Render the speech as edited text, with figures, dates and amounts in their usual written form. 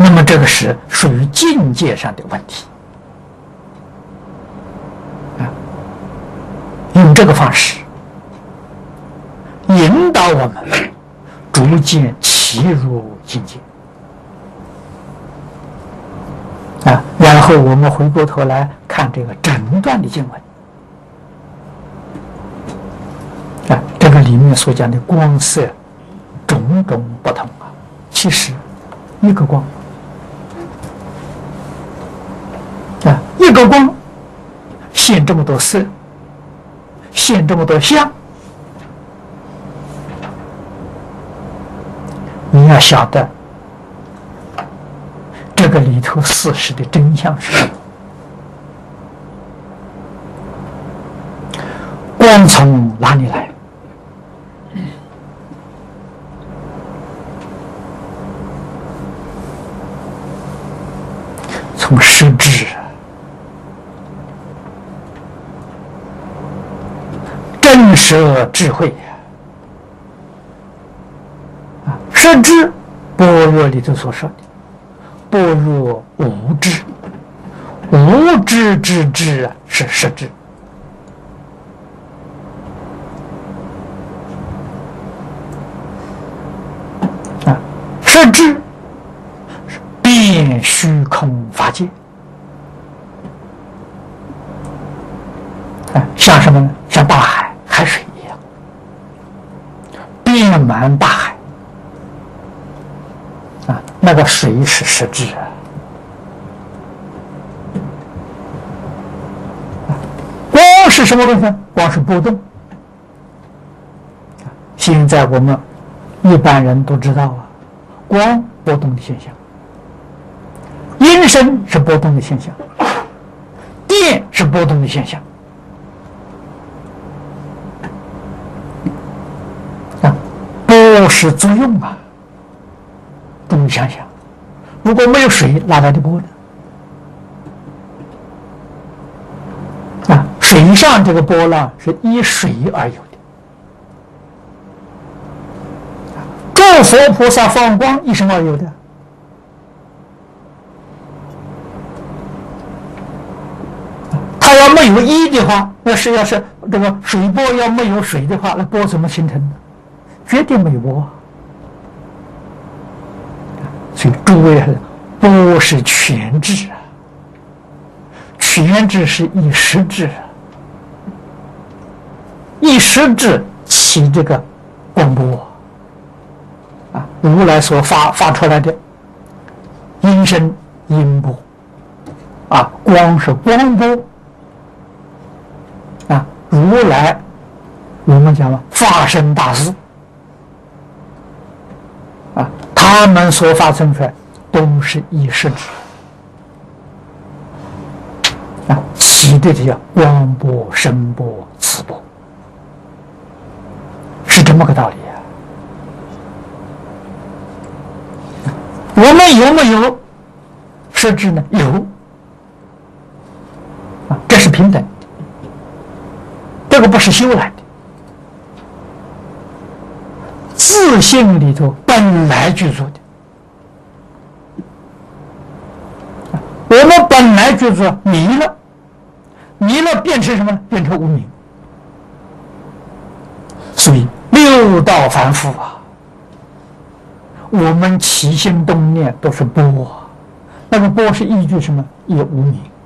那么这个是属于境界上的问题啊。用这个方式引导我们逐渐契入境界啊。然后我们回过头来看这个整段的经文啊，这个里面所讲的光色种种不同啊，其实一个光啊，一个光现这么多色，现这么多相，你要晓得这个里头事实的真相是什么。光从哪里来？从实质，真实智慧啊，实质般若里头所说的般若无智，无智之智啊是实质啊，实质遍虚空法界啊，像什么呢？像大海海水一样，遍满大海啊，那个水是实质啊。光是什么东西？光是波动。现在我们一般人都知道啊，光波动的现象。音声是波动的现象，电是波动的现象啊，波是作用啊。注意想想，如果没有水，哪来的波呢？啊，水上这个波浪是依水而有的，诸佛菩萨放光依什么而有的？它要没有一的话，要是这个水波要没有水的话，那波怎么形成的？绝对没有波啊！所以诸位，波是全智啊，全智是一实智，一实智起这个光波啊，如来所发出来的音声音波啊，光是光波。啊，如来，我们讲了发生大事啊，他们所发生出来都是一实质啊，起的这叫光波、声波、磁波，是这么个道理啊。我们有没有实质呢？有啊，这是平等。这个不是修来的，自性里头本来具足的。我们本来具足迷了，迷了变成什么呢？变成无明。所以六道凡夫啊，我们起心动念都是波啊，那个波是依据什么？依无明。